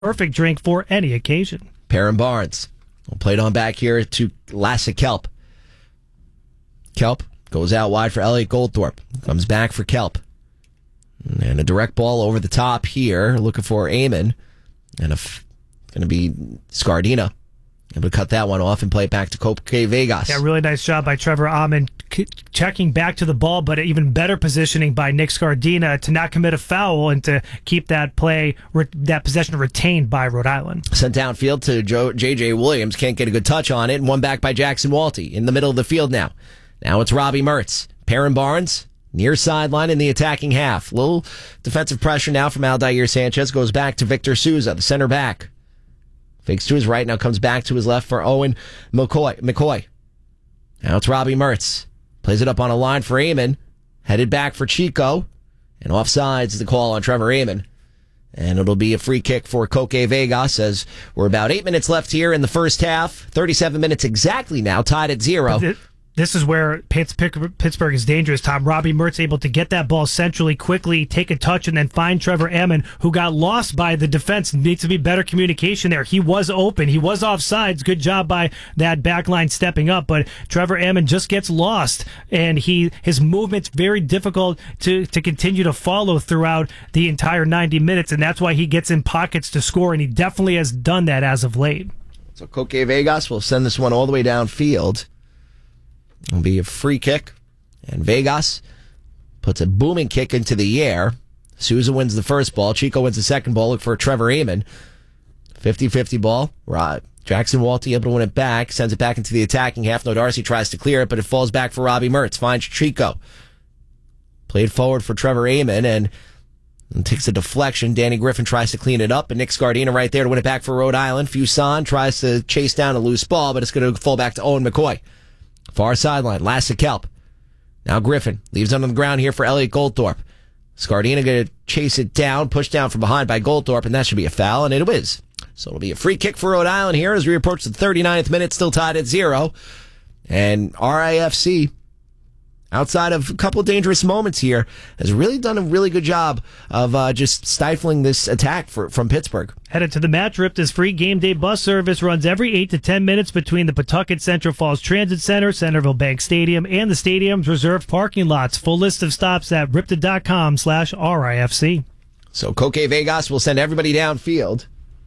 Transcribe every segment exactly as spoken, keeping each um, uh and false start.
perfect drink for any occasion. Perrin Barnes will play it on back here to Lasse Kelp. Kelp goes out wide for Elliot Goldthorpe. Comes back for Kelp. And a direct ball over the top here, looking for Amon. And it's going to be Scardina. Able to cut that one off and play it back to Coke Vegas. Yeah, really nice job by Trevor Amon c- checking back to the ball, but even better positioning by Nick Scardina to not commit a foul and to keep that play, re- that possession retained by Rhode Island. Sent downfield to Joe, J J. Williams. Can't get a good touch on it. And one back by Jackson Walty in the middle of the field now. Now it's Robbie Mertz. Perrin Barnes, near sideline in the attacking half. Little defensive pressure now from Aldair Sanchez. Goes back to Victor Souza, the center back. Fakes to his right, now comes back to his left for Owen McCoy. McCoy. Now it's Robbie Mertz. Plays it up on a line for Amon. Headed back for Chico. And offsides is the call on Trevor Amon. And it'll be a free kick for Coke Vegas as we're about eight minutes left here in the first half. thirty-seven minutes exactly now, tied at zero. This is where Pittsburgh is dangerous, Tom. Robbie Mertz able to get that ball centrally quickly, take a touch, and then find Trevor Amon, who got lost by the defense. Needs to be better communication there. He was open. He was offsides. Good job by that back line stepping up, but Trevor Amon just gets lost, and he his movement's very difficult to, to continue to follow throughout the entire ninety minutes, and that's why he gets in pockets to score, and he definitely has done that as of late. So Coke Vegas will send this one all the way downfield. It'll be a free kick, and Vegas puts a booming kick into the air. Souza wins the first ball. Chico wins the second ball. Look for Trevor Amon. fifty-fifty ball. Right. Jackson Walty able to win it back. Sends it back into the attacking half. No Darcy tries to clear it, but it falls back for Robbie Mertz. Finds Chico. Played forward for Trevor Amon, and, and takes a deflection. Danny Griffin tries to clean it up, and Nick Scardina right there to win it back for Rhode Island. Fuson tries to chase down a loose ball, but it's going to fall back to Owen McCoy. Far sideline, Lasse Kelp. Now Griffin leaves it on the ground here for Elliot Goldthorpe. Scardina going to chase it down, pushed down from behind by Goldthorpe, and that should be a foul, and it is. So it'll be a free kick for Rhode Island here as we approach the thirty-ninth minute, still tied at zero. And R I F C, outside of a couple dangerous moments here, has really done a really good job of uh, just stifling this attack for, from Pittsburgh. Headed to the match, Ripta's free game day bus service runs every eight to ten minutes between the Pawtucket Central Falls Transit Center, Centerville Bank Stadium, and the stadium's reserved parking lots. Full list of stops at ripta.com slash RIFC. So Coke Vegas will send everybody downfield,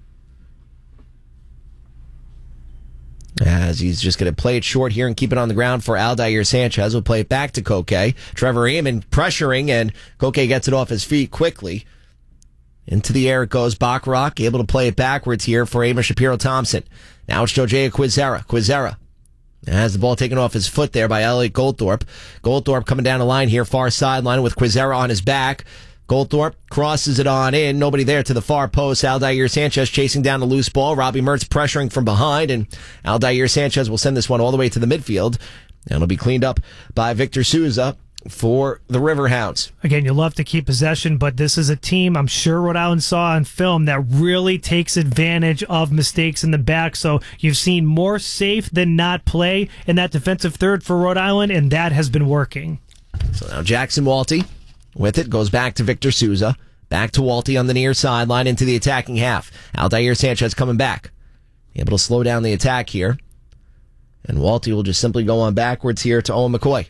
as he's just going to play it short here and keep it on the ground for Aldair Sanchez. Will play it back to Coke. Trevor Amon pressuring, and Coke gets it off his feet quickly. Into the air it goes. Bacharach able to play it backwards here for Amos Shapiro-Thompson. Now it's Josiah Quizera. Quizera has the ball taken off his foot there by Elliot Goldthorpe. Goldthorpe coming down the line here, far sideline with Quizera on his back. Goldthorpe crosses it on in. Nobody there to the far post. Aldair Sanchez chasing down the loose ball. Robbie Mertz pressuring from behind, and Aldair Sanchez will send this one all the way to the midfield. And it'll be cleaned up by Victor Souza for the Riverhounds. Again, you love to keep possession, but this is a team I'm sure Rhode Island saw on film that really takes advantage of mistakes in the back. So you've seen more safe than not play in that defensive third for Rhode Island, and that has been working. So now Jackson Walty with it, goes back to Victor Souza. Back to Walty on the near sideline into the attacking half. Aldair Sanchez coming back. Able to slow down the attack here. And Walty will just simply go on backwards here to Owen McCoy.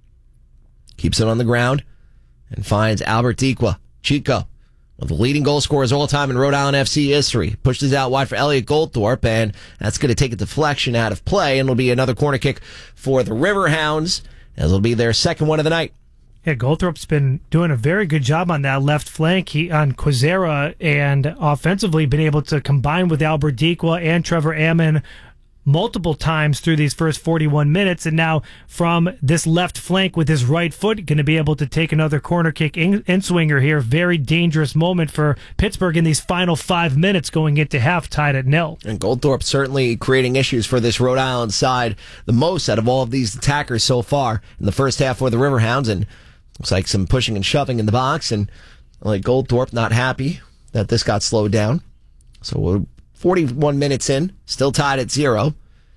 Keeps it on the ground and finds Albert Dikwa. Chico, one of the leading goal scorers all time in Rhode Island F C history. Pushes out wide for Elliot Goldthorpe, and that's going to take a deflection out of play, and it'll be another corner kick for the Riverhounds, as it'll be their second one of the night. Yeah, Goldthorpe's been doing a very good job on that left flank he, on Quizera, and offensively been able to combine with Albert Dikwa and Trevor Amon multiple times through these first forty-one minutes, and now from this left flank with his right foot, going to be able to take another corner kick in, in swinger here. Very dangerous moment for Pittsburgh in these final five minutes going into half, tied at nil. And Goldthorpe certainly creating issues for this Rhode Island side, the most out of all of these attackers so far in the first half for the Riverhounds, and looks like some pushing and shoving in the box, and like Goldthorpe not happy that this got slowed down. So we're forty-one minutes in, still tied at zero.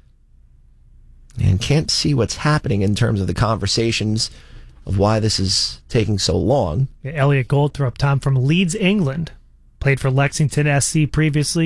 And can't see what's happening in terms of the conversations of why this is taking so long. Elliot Goldthorpe, Tom, from Leeds, England. Played for Lexington S C previously.